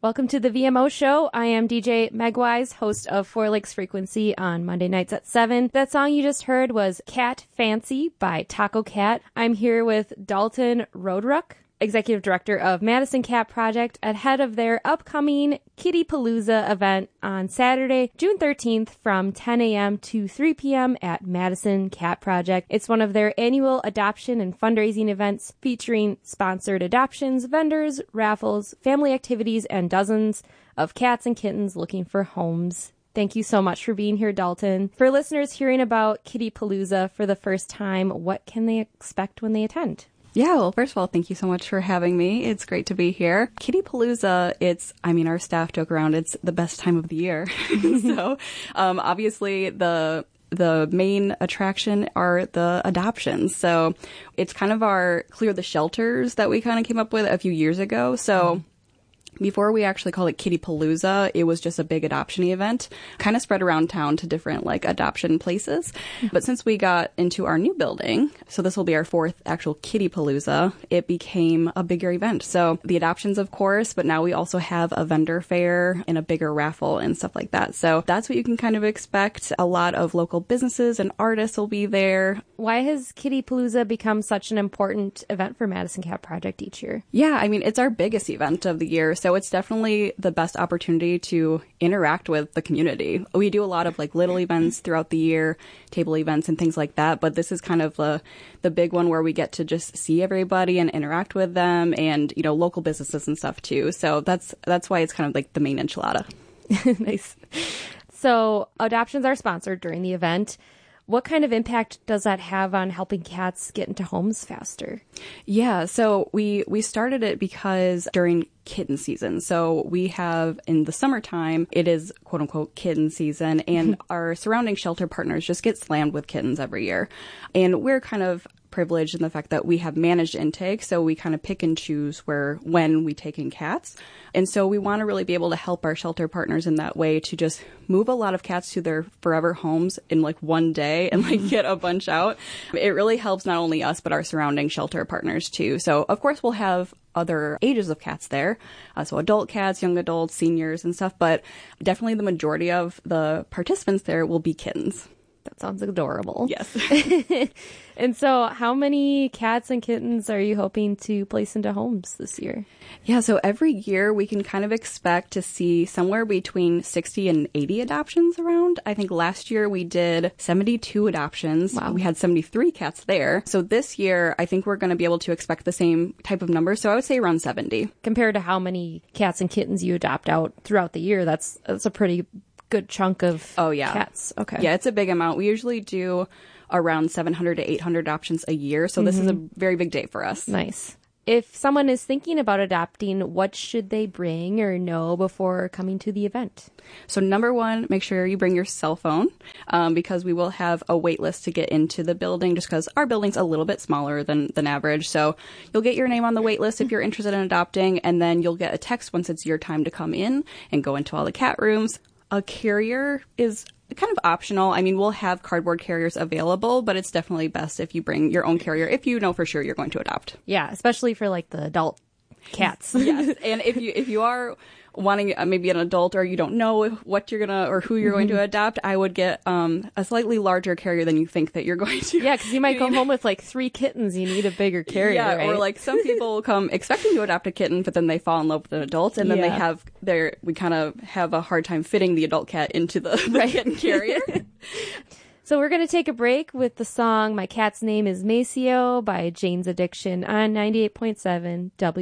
Welcome to the VMO show. I am DJ Megwise, host of Four Lakes Frequency on Monday nights at 7. That song you just heard was Cat Fancy by Taco Cat. I'm here with Dalton Roadruck, Executive Director of Madison Cat Project, ahead of their upcoming Kitty Palooza event on Saturday, June 13th from 10 a.m. to 3 p.m. at Madison Cat Project. It's one of their annual adoption and fundraising events featuring sponsored adoptions, vendors, raffles, family activities, and dozens of cats and kittens looking for homes. Thank you so much for being here, Dalton. For listeners hearing about Kitty Palooza for the first time, what can they expect when they attend? Yeah, well, first of all, thank you so much for having me. It's great to be here. Kitty Palooza, our staff joke around, it's the best time of the year. So, obviously, the main attraction are the adoptions. So, it's kind of our Clear the Shelters that we kind of came up with a few years ago. So, before we actually called it Kitty Palooza, it was just a big adoption event, kind of spread around town to different adoption places. But since we got into our new building, so this will be our fourth actual Kitty Palooza, it became a bigger event. So the adoptions, of course, but now we also have a vendor fair and a bigger raffle and stuff like that. So that's what you can kind of expect. A lot of local businesses and artists will be there. Why has Kitty Palooza become such an important event for Madison Cat Project each year? Yeah, it's our biggest event of the year. So it's definitely the best opportunity to interact with the community. We do a lot of little events throughout the year, table events and things like that. But this is kind of the big one where we get to just see everybody and interact with them and, local businesses and stuff too. So that's why it's kind of the main enchilada. Nice. So adoptions are sponsored during the event. What kind of impact does that have on helping cats get into homes faster? Yeah, so we started it because during kitten season. So we have in the summertime, it is quote unquote kitten season, and our surrounding shelter partners just get slammed with kittens every year. And we're kind of privileged in the fact that we have managed intake, so we kind of pick and choose when we take in cats. And so we want to really be able to help our shelter partners in that way to just move a lot of cats to their forever homes in one day and get a bunch out. It really helps not only us, but our surrounding shelter partners too. So of course we'll have other ages of cats there. So adult cats, young adults, seniors and stuff, but definitely the majority of the participants there will be kittens. That sounds adorable. Yes. And so how many cats and kittens are you hoping to place into homes this year? Yeah, so every year we can kind of expect to see somewhere between 60 and 80 adoptions around. I think last year we did 72 adoptions. Wow. We had 73 cats there. So this year, I think we're going to be able to expect the same type of number. So I would say around 70. Compared to how many cats and kittens you adopt out throughout the year, that's a pretty good chunk of cats. Okay. Yeah, it's a big amount. We usually do around 700 to 800 adoptions a year. So this is a very big day for us. Nice. If someone is thinking about adopting, what should they bring or know before coming to the event? So number one, make sure you bring your cell phone because we will have a wait list to get into the building just because our building's a little bit smaller than average. So you'll get your name on the wait list if you're interested in adopting, and then you'll get a text once it's your time to come in and go into all the cat rooms. A carrier is kind of optional. We'll have cardboard carriers available, but it's definitely best if you bring your own carrier if you know for sure you're going to adopt. Yeah, especially for the adult cats. Yes, and if you are wanting maybe an adult or you don't know what you're gonna or who you're going to adopt, I would get a slightly larger carrier than you think that you're going to. Yeah, because you might come home with 3 kittens. You need a bigger carrier. Yeah, right? or some people come expecting to adopt a kitten, but then they fall in love with an adult, and then we kind of have a hard time fitting the adult cat into the kitten carrier. So we're going to take a break with the song My Cat's Name is Maceo by Jane's Addiction on 98.7 W.